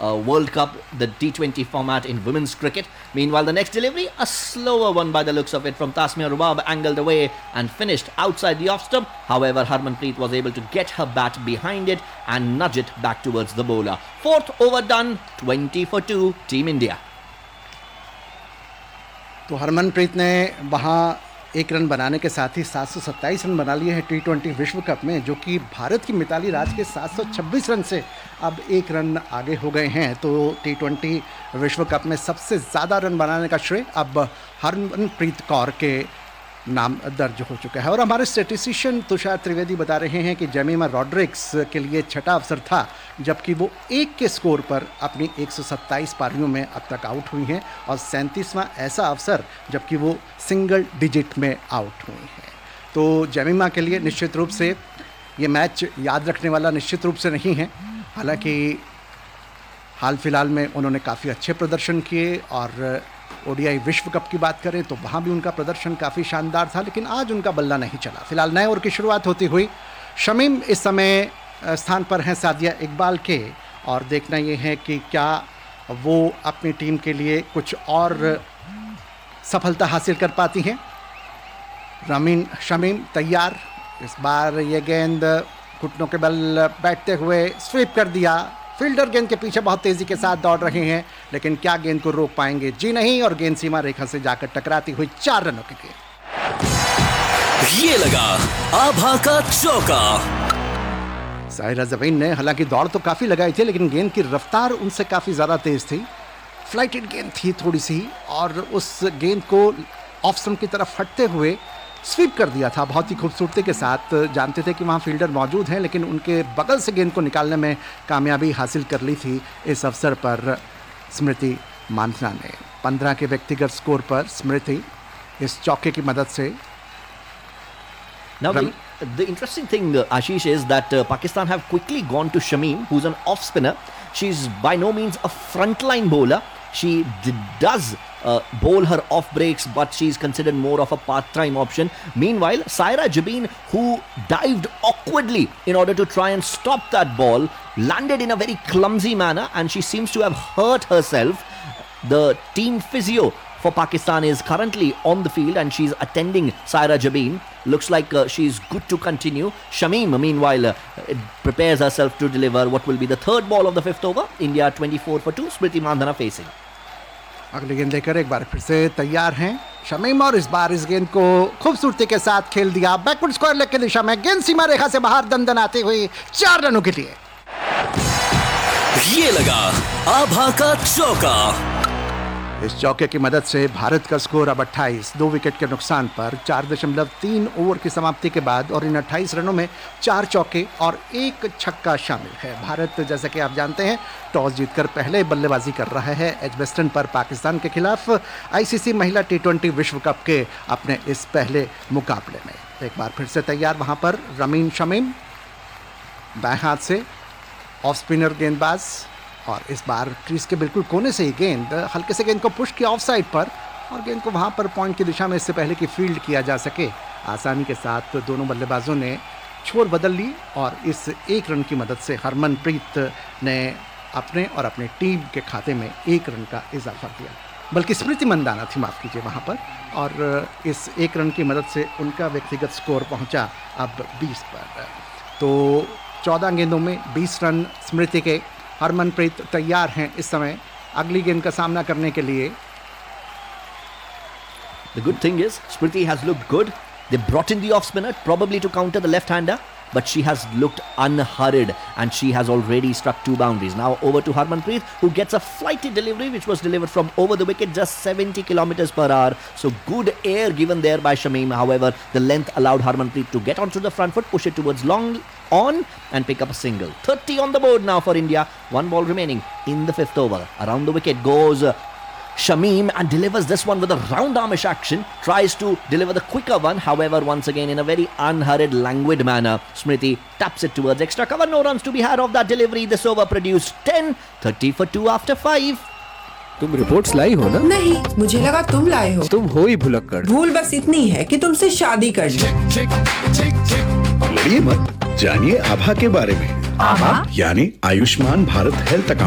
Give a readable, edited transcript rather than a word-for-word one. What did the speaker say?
World Cup, the T20 format in women's cricket. Meanwhile, the next delivery, a slower one by the looks of it from Tasmia Rubab, angled away and finished outside the off stump. However, Harmanpreet was able to get her bat behind it and nudge it back towards the bowler. Fourth over done, 20 for 2, Team India. तो हरमनप्रीत ने वहाँ एक run बनाने के साथ ही 727 run बना लिए हैं T20 विश्व कप में, जो कि भारत की मिताली राज के 726 रन से अब एक रन आगे हो गए हैं। तो T20 विश्व कप में सबसे ज़्यादा रन बनाने का श्रेय अब हरमनप्रीत कौर के नाम दर्ज हो चुका है। और हमारे स्टैटिस्टिशियन तुषार त्रिवेदी बता रहे हैं कि जेमिमा रॉड्रिक्स के लिए छठा अवसर था जबकि वो 1 के स्कोर पर अपनी 127 पारियों में अब तक आउट हुई हैं, और 37वां ऐसा अवसर जबकि वो सिंगल डिजिट में आउट हुई हैं। तो जेमिमा के लिए निश्चित रूप से ये मैच याद रखने वाला निश्चित रूप से नहीं है। हालांकि हाल फिलहाल में उन्होंने काफ़ी अच्छे प्रदर्शन किए, और ओडीआई विश्व कप की बात करें तो वहाँ भी उनका प्रदर्शन काफ़ी शानदार था, लेकिन आज उनका बल्ला नहीं चला। फिलहाल नए ओवर की शुरुआत होती हुई शमीम इस समय स्थान पर हैं सादिया इकबाल के, और देखना ये है कि क्या वो अपनी टीम के लिए कुछ और सफलता हासिल कर पाती हैं। शमीम तैयार, इस बार ये गेंद घुटनों के बल बैठते हुए स्वीप कर दिया। फील्डर गेंद के पीछे बहुत तेजी के साथ दौड़ रहे हैं, लेकिन क्या गेंद को रोक पाएंगे? जी नहीं, और गेंद सीमा रेखा से जाकर टकराती हुई 4 रनों के लिए। ये लगा आभा का चौका। साहिरा ज़मीन ने हालांकि दौड़ तो काफ़ी लगाई थी, लेकिन गेंद की रफ्तार उनसे काफ़ी ज़्यादा तेज़ थी। फ्लाइटेड गेंद थी थोड़ी सी, और उस गेंद को ऑफ स्टंप की तरफ हटते हुए स्वीप कर दिया था बहुत ही खूबसूरती के साथ। जानते थे कि वहाँ फील्डर मौजूद हैं, लेकिन उनके बगल से गेंद को निकालने में कामयाबी हासिल कर ली थी इस अवसर पर स्मृति मांथना ने। 15 के व्यक्तिगत स्कोर पर स्मृति इस चौके की मदद से। Now the interesting thing, Ashish, is that Pakistan have quickly gone to Shamim, who's an off spinner. She's by no means a frontline bowler. She does bowl her off breaks, but she's considered more of a part-time option. Meanwhile, Saira Jabin, who dived awkwardly in order to try and stop that ball, landed in a very clumsy manner, and she seems to have hurt herself. The team physio for Pakistan is currently on the field, and she's attending Saira Jabin. Looks like she's good to continue. Shamim, meanwhile, prepares herself to deliver what will be the third ball of the 5th over. India 24 for 2. Smriti Mandhana facing. अगली गेंद लेकर एक बार फिर से तैयार हैं शमीम, और इस बार इस गेंद को खूबसूरती के साथ खेल दिया बैकवर्ड स्क्वायर लेग की दिशा में। गेंद सीमा रेखा से बाहर दंदनाती हुई 4 रनों के लिए। ये लगा आभा का चौका। इस चौके की मदद से भारत का स्कोर अब 28, 2 विकेट के नुकसान पर 4.3 ओवर की समाप्ति के बाद, और इन 28 रनों में 4 चौके और 1 छक्का शामिल है। भारत, जैसा कि आप जानते हैं, टॉस जीतकर पहले बल्लेबाजी कर रहा है एजबेस्टन पर पाकिस्तान के खिलाफ आईसीसी महिला T20 विश्व कप के अपने इस पहले मुकाबले में। एक बार फिर से तैयार वहाँ पर रमीन शमीम, बाएं हाथ से ऑफ स्पिनर गेंदबाज, और इस बार क्रीज के बिल्कुल कोने से ही गेंद हल्के से गेंद को पुश किया ऑफ साइड पर, और गेंद को वहाँ पर पॉइंट की दिशा में इससे पहले कि फील्ड किया जा सके आसानी के साथ दोनों बल्लेबाजों ने छोर बदल ली, और इस 1 रन की मदद से हरमनप्रीत ने अपने और अपने टीम के खाते में 1 रन का इजाफा किया। बल्कि स्मृति मंदाना थी, माफ़ कीजिए, वहाँ पर, और इस 1 रन की मदद से उनका व्यक्तिगत स्कोर पहुँचा अब 20 पर। तो 14 गेंदों में 20 रन स्मृति के। हरमनप्रीत तैयार हैं इस समय अगली गेंद का सामना करने के लिए। The good thing is, Smriti has looked good. They brought in the off spinner, probably to counter the left-hander, but she has looked unhurried, and she has already struck 2 boundaries. Now over to Harmanpreet, who gets a flighted delivery, which was delivered from over the wicket, just 70 kilometers per hour. So good air given there by Shamim. However, the length allowed Harmanpreet to get onto the front foot, push it towards long on, and pick up a single. 30 on the board now for India. 1 ball remaining in the 5th over. Around the wicket goes Shamim and delivers this one with a round armish action. Tries to deliver the quicker one. However, once again in a very unhurried, languid manner, Smriti taps it towards extra cover. No runs to be had off that delivery. This over produced 10. 30 for 2 after 5. तुम reports लाई हो ना? नहीं, मुझे लगा तुम लाए हो। तुम हो ही भुलक्कड़। भूल बस इतनी है कि तुमसे शादी कर ली। लड़िए मत, जानिए आभा के बारे में। आभा यानी आयुष्मान भारत हेल्थ अकाउंट।